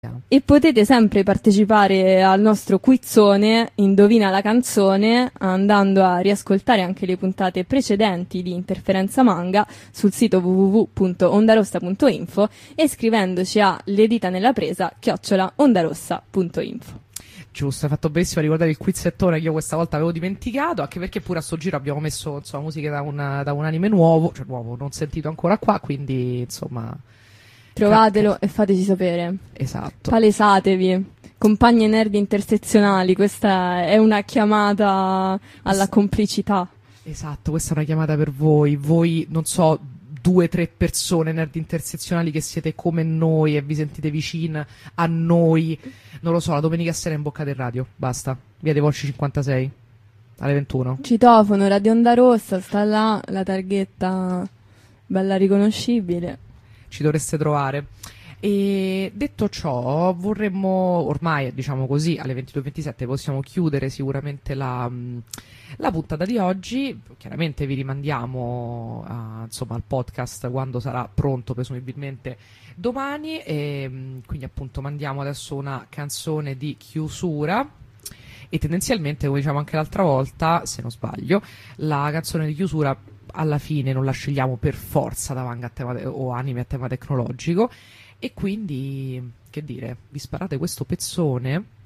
E potete sempre partecipare al nostro quizzone Indovina la canzone andando a riascoltare anche le puntate precedenti di Interferenza Manga sul sito www.ondarossa.info e scrivendoci a leditanellapresa@ondarossa.info. Giusto, hai fatto benissimo a ricordare il quizzettone che io questa volta avevo dimenticato, anche perché pure a sto giro abbiamo messo insomma musiche da un anime nuovo, cioè nuovo, non sentito ancora qua, quindi insomma... Trovatelo e fateci sapere. Esatto. Palesatevi. Compagni nerd intersezionali, questa è una chiamata alla complicità. Esatto, questa è una chiamata per voi, non so, 2-3 persone nerd intersezionali che siete come noi e vi sentite vicine a noi. Non lo so, la domenica sera in Bocca del Radio, basta. Via dei Volsci 56, alle 21. Citofono, Radio Onda Rossa, sta là, la targhetta bella riconoscibile. Ci dovreste trovare. E detto ciò, vorremmo, ormai diciamo così, alle 22:27 possiamo chiudere sicuramente la puntata di oggi. Chiaramente vi rimandiamo insomma, al podcast quando sarà pronto, presumibilmente domani. E quindi appunto mandiamo adesso una canzone di chiusura. E tendenzialmente, come diciamo anche l'altra volta, se non sbaglio, la canzone di chiusura alla fine non la scegliamo per forza da manga a tema o anime a tema tecnologico, e quindi, che dire, vi sparate questo pezzone